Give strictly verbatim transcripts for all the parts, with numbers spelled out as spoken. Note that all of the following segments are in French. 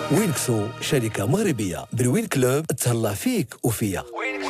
وينكسو شركة مغربية بالوين كلوب تهلا فيك وفيا.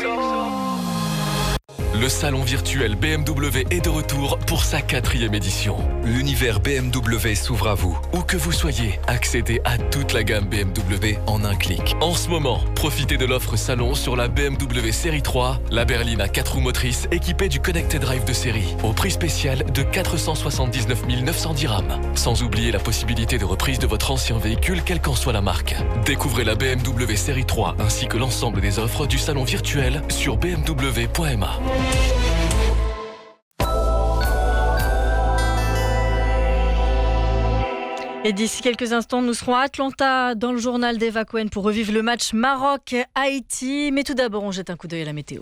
Le salon virtuel B M W est de retour pour sa quatrième édition. L'univers B M W s'ouvre à vous. Où que vous soyez, accédez à toute la gamme B M W en un clic. En ce moment, profitez de l'offre salon sur la B M W série trois, la berline à quatre roues motrices équipée du Connected Drive de série, au prix spécial de quatre cent soixante-dix-neuf mille neuf cents dirhams. Sans oublier la possibilité de reprise de votre ancien véhicule, quelle qu'en soit la marque. Découvrez la B M W série trois ainsi que l'ensemble des offres du salon virtuel sur b m w point m a. Et d'ici quelques instants, nous serons à Atlanta dans le journal d'Eva Cohen pour revivre le match Maroc-Haïti. Mais tout d'abord, on jette un coup d'œil à la météo.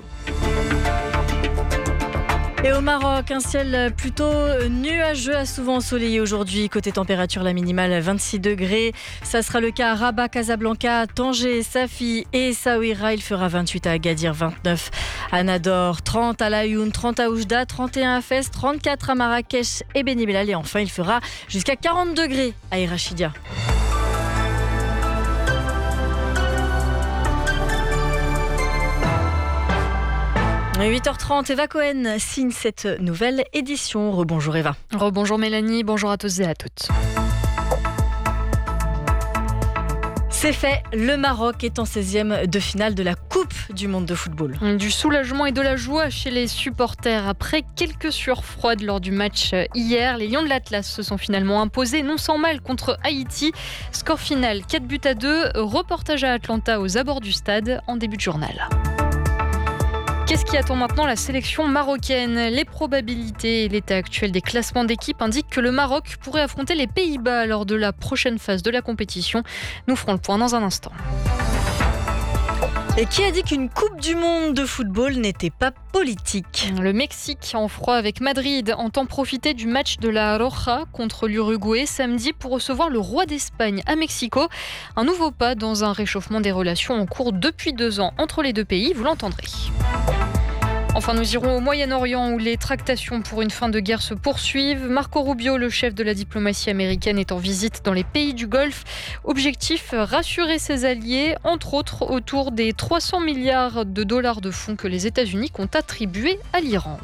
Et au Maroc, un ciel plutôt nuageux, à souvent ensoleillé aujourd'hui. Côté température, la minimale vingt-six degrés. Ça sera le cas à Rabat, Casablanca, Tanger, Safi et Essaouira. Il fera vingt-huit à Agadir, vingt-neuf à Nador, trente à Laayoune, trente à Oujda, trente et un à Fès, trente-quatre à Marrakech et Beni Mellal. Et enfin, il fera jusqu'à quarante degrés à Irachidia. huit heures trente, Eva Cohen signe cette nouvelle édition. Rebonjour Eva. Rebonjour Mélanie, bonjour à tous et à toutes. C'est fait, le Maroc est en seizième de finale de la Coupe du monde de football. Du soulagement et de la joie chez les supporters. Après quelques sueurs froides lors du match hier, les Lions de l'Atlas se sont finalement imposés, non sans mal, contre Haïti. Score final quatre buts à deux. Reportage à Atlanta aux abords du stade en début de journal. Qu'est-ce qui attend maintenant la sélection marocaine ? Les probabilités et l'état actuel des classements d'équipes indiquent que le Maroc pourrait affronter les Pays-Bas lors de la prochaine phase de la compétition. Nous ferons le point dans un instant. Et qui a dit qu'une Coupe du monde de football n'était pas politique ? Le Mexique, en froid avec Madrid, entend profiter du match de la Roja contre l'Uruguay samedi pour recevoir le roi d'Espagne à Mexico. Un nouveau pas dans un réchauffement des relations en cours depuis deux ans entre les deux pays, vous l'entendrez. Enfin, nous irons au Moyen-Orient où les tractations pour une fin de guerre se poursuivent. Marco Rubio, le chef de la diplomatie américaine, est en visite dans les pays du Golfe. Objectif, rassurer ses alliés, entre autres autour des trois cents milliards de dollars de fonds que les États-Unis comptent attribuer à l'Iran.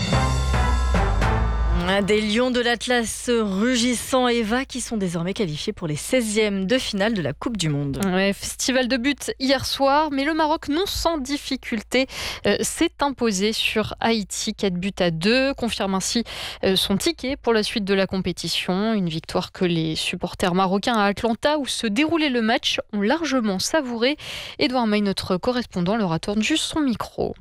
Des Lions de l'Atlas rugissants, Eva, qui sont désormais qualifiés pour les seizièmes de finale de la Coupe du Monde. Ouais, festival de buts hier soir, mais le Maroc, non sans difficulté, euh, s'est imposé sur Haïti, quatre buts à deux, confirme ainsi euh, son ticket pour la suite de la compétition. Une victoire que les supporters marocains à Atlanta, où se déroulait le match, ont largement savouré. Edouard May, notre correspondant, leur a tendu son micro.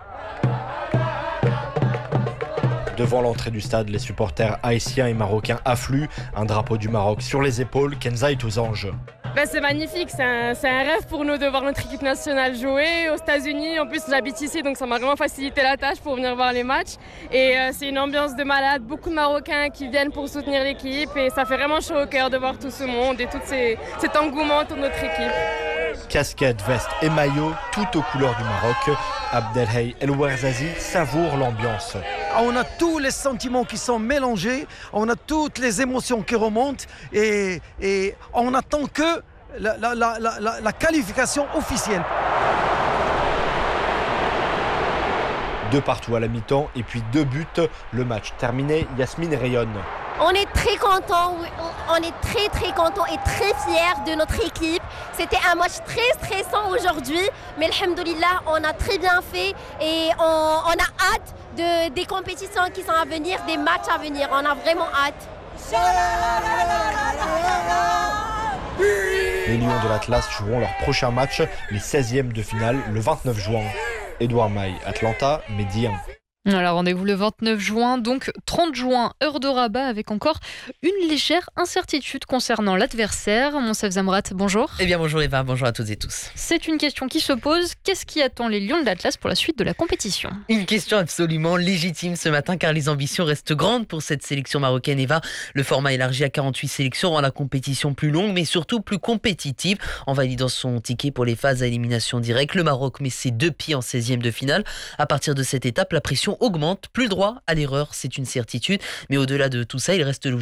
Devant l'entrée du stade, les supporters haïtiens et marocains affluent, un drapeau du Maroc sur les épaules. Kenza est aux anges. Ben c'est magnifique, c'est un, c'est un rêve pour nous de voir notre équipe nationale jouer aux États-Unis. En plus, j'habite ici, donc ça m'a vraiment facilité la tâche pour venir voir les matchs. Et euh, c'est une ambiance de malade, beaucoup de Marocains qui viennent pour soutenir l'équipe. Et ça fait vraiment chaud au cœur de voir tout ce monde et tout ces, cet engouement autour de notre équipe. Casquette, veste et maillot, tout aux couleurs du Maroc. Abdelhey El Ouarzazi savoure l'ambiance. On a tous les sentiments qui sont mélangés, on a toutes les émotions qui remontent et, et on attend que la, la, la, la, la qualification officielle. Deux partout à la mi-temps et puis deux buts. Le match terminé, Yasmine rayonne. On est très contents, on est très très contents et très fiers de notre équipe. C'était un match très stressant aujourd'hui, mais alhamdoulilah, on a très bien fait et on, on a hâte de, des compétitions qui sont à venir, des matchs à venir. On a vraiment hâte. Les Lions de l'Atlas joueront leur prochain match, les seizièmes de finale, le vingt-neuf juin. Edouard May, Atlanta, Mehdi un. Alors rendez-vous le vingt-neuf juin, donc trente juin, heure de Rabat, avec encore une légère incertitude concernant l'adversaire. Monsef Zamrat, bonjour. Eh bien bonjour Eva, bonjour à toutes et tous. C'est une question qui se pose, qu'est-ce qui attend les Lions de l'Atlas pour la suite de la compétition ? Une question absolument légitime ce matin car les ambitions restent grandes pour cette sélection marocaine. Eva, le format élargi à quarante-huit sélections rend la compétition plus longue mais surtout plus compétitive. En validant son ticket pour les phases à élimination directe, le Maroc met ses deux pieds en seizième de finale. À partir de cette étape, la pression augmente, plus le droit à l'erreur, c'est une certitude. Mais au-delà de tout ça, il reste logique